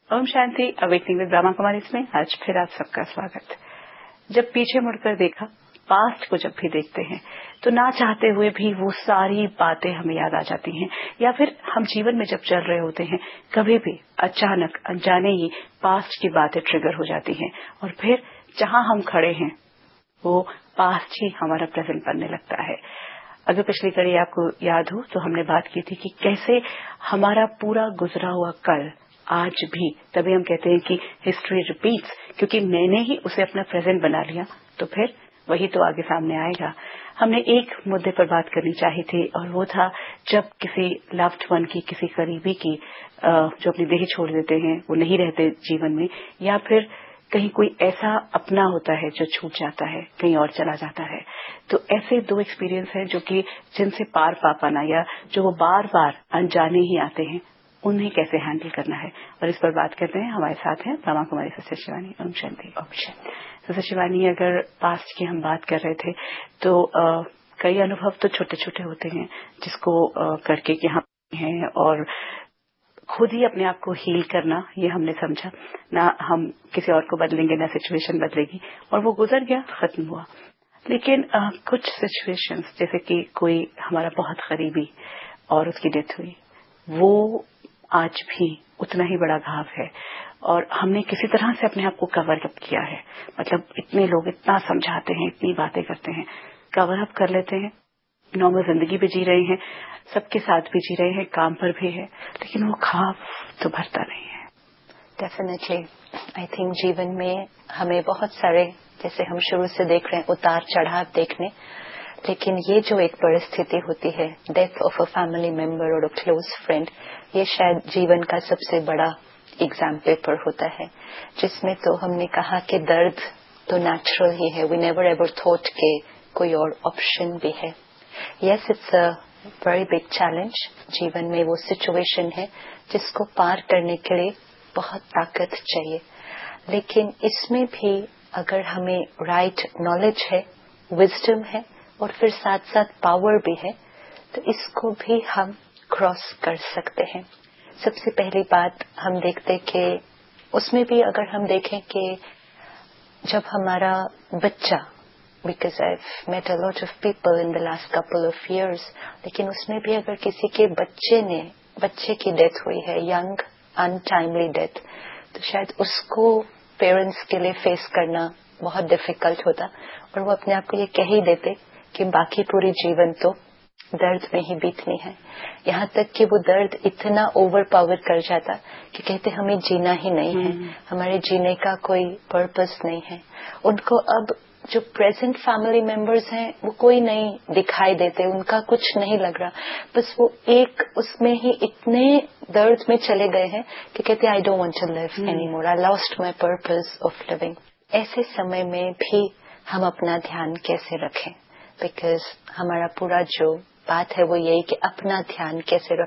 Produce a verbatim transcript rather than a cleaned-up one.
Om Shanti. Awakening with Brahma Kumari इसमें आज फिर आप सबका स्वागत। जब पीछे मुड़कर देखा, पास्ट को जब भी देखते हैं तो ना चाहते हुए भी वो सारी बातें हमें याद आ जाती हैं, या फिर हम जीवन में जब चल रहे होते हैं कभी भी अचानक अनजाने ही पास्ट की बातें ट्रिगर हो जाती हैं और फिर जहां हम खड़े हैं वो पास्ट ही हमारा प्रेजेंट बनने लगता है। अगर पिछली कड़ी आपको याद हो तो हमने बात की थी कि कैसे हमारा पूरा गुजरा हुआ कल आज भी, तभी हम कहते हैं कि हिस्ट्री रिपीट्स, क्योंकि मैंने ही उसे अपना प्रेजेंट बना लिया तो फिर वही तो आगे सामने आएगा। हमने एक मुद्दे पर बात करनी चाहिए थी और वो था जब किसी लव्ड वन की, किसी करीबी की जो अपनी देह छोड़ देते हैं, वो नहीं रहते जीवन में, या फिर कहीं कोई ऐसा अपना होता है जो छूट जाता है, कहीं और चला जाता है। तो ऐसे दो एक्सपीरियंस हैं जो कि जिनसे पार पा पाना, या जो वो बार बार अनजाने ही आते हैं, उन्हें कैसे हैंडल करना है, और इस पर बात करते हैं। हमारे साथ हैं ब्रह्मा कुमारी सिस्टर शिवानी। ओम शांति। ओम शांति। सिस्टर शिवानी, अगर पास्ट की हम बात कर रहे थे तो आ, कई अनुभव तो छोटे छोटे होते हैं जिसको आ, करके कि हम हैं और खुद ही अपने आप को हील करना, ये हमने समझा ना, हम किसी और को बदलेंगे ना सिचुएशन बदलेगी, और वो गुजर गया, खत्म हुआ। लेकिन आ, कुछ सिचुएशंस, जैसे कि कोई हमारा बहुत करीबी और उसकी डेथ हुई, वो आज भी उतना ही बड़ा घाव है और हमने किसी तरह से अपने आप को कवर अप किया है। मतलब इतने लोग इतना समझाते हैं, इतनी बातें करते हैं, कवर अप कर लेते हैं, नॉर्मल जिंदगी भी जी रहे हैं, सबके साथ भी जी रहे हैं, काम पर भी है, लेकिन वो घाव तो भरता नहीं है। डेफिनेटली आई थिंक जीवन में हमें बहुत सारे, जैसे हम शुरू से देख रहे हैं, उतार चढ़ाव देखने, लेकिन ये जो एक परिस्थिति होती है, death of a family member और अ क्लोज फ्रेंड, ये शायद जीवन का सबसे बड़ा एग्जाम पेपर होता है, जिसमें तो हमने कहा कि दर्द तो नेचुरल ही है। वी नेवर एवर थॉट के कोई और ऑप्शन भी है। Yes, it's a very big challenge. जीवन में वो सिचुएशन है जिसको पार करने के लिए बहुत ताकत चाहिए, लेकिन इसमें भी अगर हमें राइट नॉलेज है, विजडम है और फिर साथ साथ पावर भी है, तो इसको भी हम क्रॉस कर सकते हैं। सबसे पहली बात हम देखते कि उसमें भी अगर हम देखें कि जब हमारा बच्चा, because I have met a lot of people in the last couple of years, लेकिन उसमें भी अगर किसी के बच्चे ने बच्चे की डेथ हुई है, यंग अनटाइमली डेथ, तो शायद उसको पेरेंट्स के लिए फेस करना बहुत डिफिकल्ट होता, और वो अपने आप को ये कह ही देते कि बाकी पूरी जीवन तो दर्द में ही बीतनी है। यहाँ तक कि वो दर्द इतना ओवर पावर कर जाता कि कहते हमें जीना ही नहीं है, हमारे जीने का कोई पर्पस नहीं है। उनको अब जो प्रेजेंट फैमिली मेंबर्स हैं वो कोई नहीं दिखाई देते, उनका कुछ नहीं लग रहा, बस वो एक उसमें ही इतने दर्द में चले गए हैं कि कहते I don't want to live anymore, I lost my purpose of living. ऐसे समय में भी हम अपना ध्यान कैसे रखें, बिकॉज हमारा पूरा जो बात है वो यही कि अपना ध्यान कैसे रखें।